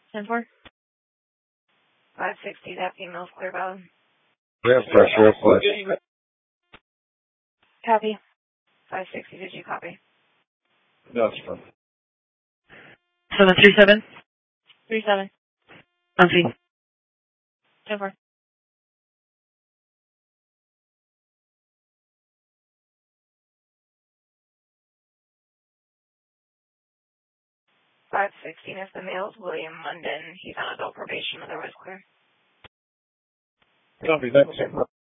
10-4. 560, that female's clear valid. Yeah, pressure request. Copy. 560, did you copy? That's fine. 737. 37. On scene. 10-4. $516 is the male's William Munden. He's on adult probation, otherwise clear. Copy, thanks.